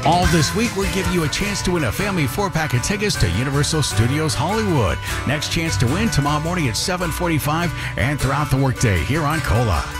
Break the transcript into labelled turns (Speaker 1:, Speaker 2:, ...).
Speaker 1: All this week, we're giving you a chance to win a family 4-pack of tickets to Universal Studios Hollywood. Next chance to win tomorrow morning at 7:45 and throughout the workday here on Cola.